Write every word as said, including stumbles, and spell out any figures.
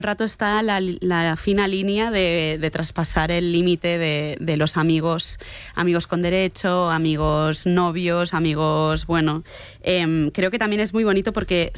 rato está la, la fina línea de, de traspasar el límite de, de los amigos, amigos con derecho, amigos novios, amigos, bueno, eh, creo que también es muy bonito porque